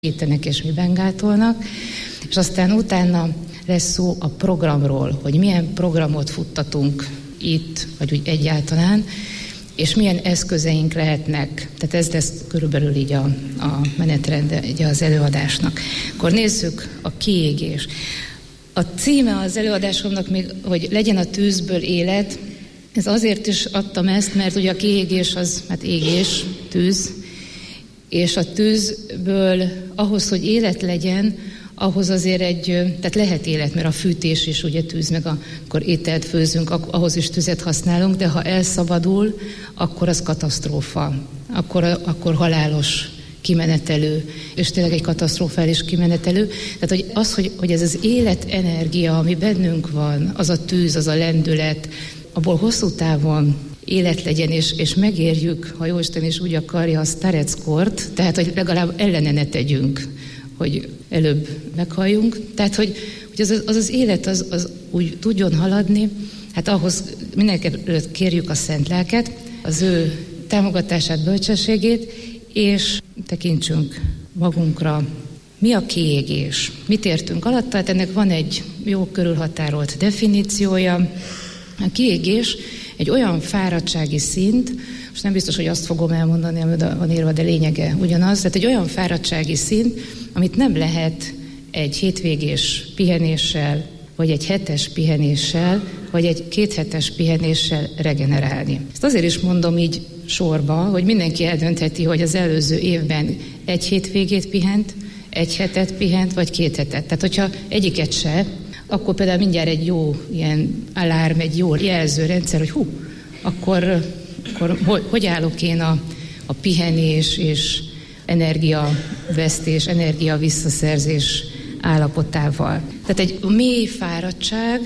segítenek és miben gátolnak, és aztán utána lesz szó a programról, hogy milyen programot futtatunk itt, vagy úgy egyáltalán, és milyen eszközeink lehetnek. Tehát ez lesz körülbelül így a menetrend ugye az előadásnak. Akkor nézzük a kiégés. A címe az előadásomnak még, hogy legyen a tűzből élet. Ez azért is adtam ezt, mert ugye a kiégés az, hát égés, tűz, és a tűzből ahhoz, hogy élet legyen, ahhoz azért tehát lehet élet, mert a fűtés is ugye tűz, meg akkor ételt főzünk, ahhoz is tüzet használunk, de ha elszabadul, akkor az katasztrófa, akkor halálos kimenetelő, és tényleg egy katasztrofális kimenetelő. Tehát hogy ez az életenergia, ami bennünk van, az a tűz, az a lendület, abból hosszú távon élet legyen, és megérjük, ha Jóisten is úgy akarja, a stareckort, tehát hogy legalább ellene ne tegyünk, hogy előbb meghalljunk. Tehát, hogy az élet az úgy tudjon haladni, hát ahhoz mindenkelőtt kérjük a Szent Lelket, az ő támogatását, bölcsességét, és tekintsünk magunkra. Mi a kiégés? Mit értünk alatt? Tehát ennek van egy jó körülhatárolt definíciója. A kiégés egy olyan fáradtsági szint, most nem biztos, hogy azt fogom elmondani, amit van írva, de lényege ugyanaz, tehát egy olyan fáradtsági szint, amit nem lehet egy hétvégés pihenéssel, vagy egy hetes pihenéssel, vagy egy 2 hetes pihenéssel regenerálni. Ezt azért is mondom így sorba, hogy mindenki eldöntheti, hogy az előző évben egy hétvégét pihent, 1 hetet pihent, vagy 2 hetet. Tehát, hogyha egyiket se, akkor például mindjárt egy jó ilyen alarm, egy jó jelzőrendszer, hogy akkor hogy állok én a pihenés és energiavesztés, energiavisszaszerzés állapotával. Tehát egy mély fáradtság,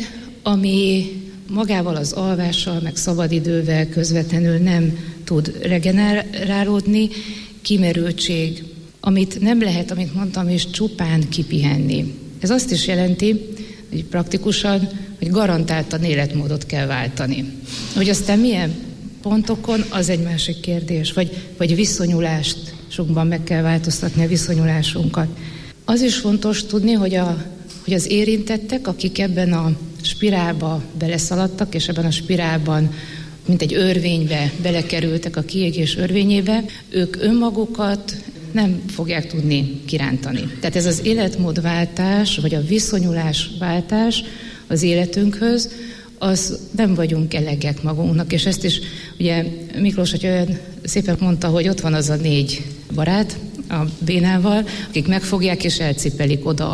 ami magával az alvással, meg szabadidővel közvetlenül nem tud regenerálódni, kimerültség, amit nem lehet, amit mondtam, és csupán kipihenni. Ez azt is jelenti, hogy praktikusan, hogy garantáltan életmódot kell váltani. Hogy aztán milyen pontokon, az egy másik kérdés, vagy viszonyulást sokban meg kell változtatni a viszonyulásunkat. Az is fontos tudni, hogy az érintettek, akik ebben a spirálba beleszaladtak, és ebben a spirálban, mint egy örvénybe belekerültek, a kiégés örvényébe, ők önmagukat nem fogják tudni kirántani. Tehát ez az életmódváltás, vagy a viszonyulásváltás az életünkhöz, az nem vagyunk elegek magunknak, és ezt is ugye Miklós, hogy olyan szépen mondta, hogy ott van az a 4 barát a Bénával, akik megfogják és elcipelik oda,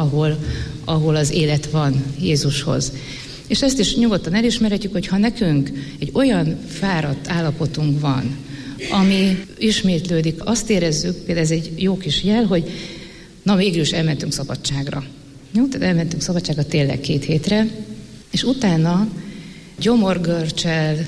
ahol az élet van Jézushoz. És ezt is nyugodtan elismerhetjük, hogy ha nekünk egy olyan fáradt állapotunk van, ami ismétlődik, azt érezzük, például ez egy jó kis jel, hogy na végül is elmentünk szabadságra. Jó, tehát elmentünk szabadságra tényleg 2 hétre, és utána gyomorgörccsel,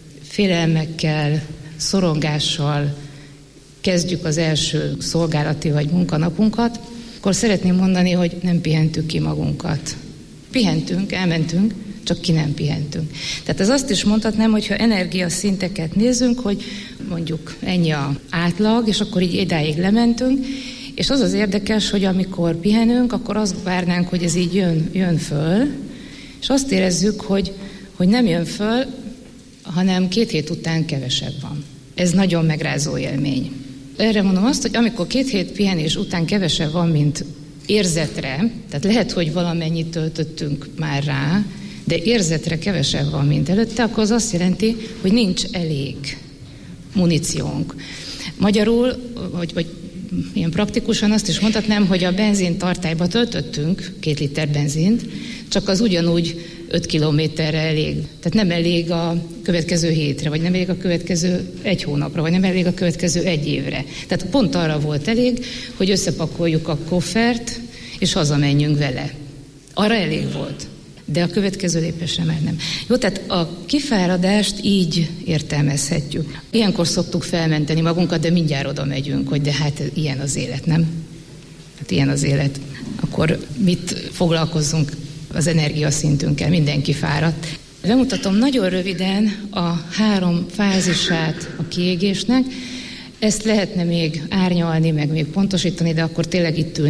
félelmekkel, szorongással kezdjük az első szolgálati vagy munkanapunkat, akkor szeretném mondani, hogy nem pihentük ki magunkat. Pihentünk, elmentünk, csak ki nem pihentünk. Tehát ez azt is mondhatnám, hogyha energiaszinteket nézzünk, hogy mondjuk ennyi az átlag, és akkor így idáig lementünk, és az érdekes, hogy amikor pihenünk, akkor azt várnánk, hogy ez így jön föl, és azt érezzük, hogy nem jön föl, hanem 2 hét után kevesebb van. Ez nagyon megrázó élmény. Erre mondom azt, hogy amikor 2 hét pihenés után kevesebb van, mint érzetre, tehát lehet, hogy valamennyit töltöttünk már rá, de érzetre kevesebb van, mint előtte, akkor az azt jelenti, hogy nincs elég muníciónk. Magyarul, vagy ilyen praktikusan azt is mondhatnám, hogy a benzintartályba töltöttünk 2 liter benzint, csak az ugyanúgy 5 kilométerre elég. Tehát nem elég a következő hétre, vagy nem elég a következő 1 hónapra, vagy nem elég a következő 1 évre. Tehát pont arra volt elég, hogy összepakoljuk a koffert, és hazamenjünk vele. Arra elég volt. De a következő lépésre már nem. Jó, tehát a kifáradást így értelmezhetjük. Ilyenkor szoktuk felmenteni magunkat, de mindjárt oda megyünk, hogy de hát ilyen az élet, nem? Hát ilyen az élet. Akkor mit foglalkozzunk az energiaszintünkkel? Mindenki fáradt. Bemutatom nagyon röviden a 3 fázisát a kiégésnek. Ezt lehetne még árnyalni, meg még pontosítani, de akkor tényleg itt